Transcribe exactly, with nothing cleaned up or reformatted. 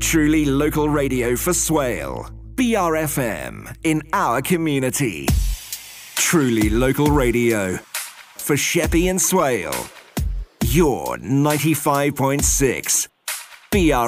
Truly local radio for Swale. B R F M in our community. Truly local radio for Sheppey and Swale. Your ninety-five point six B R